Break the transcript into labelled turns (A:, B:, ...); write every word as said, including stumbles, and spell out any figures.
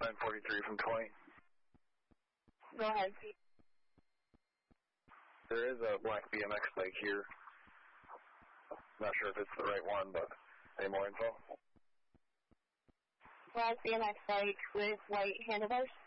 A: nine forty-three from twenty.
B: Go ahead.
A: There is a black B M X bike here. Not sure if it's the right one, but any more info?
B: Black B M X bike with white handlebars.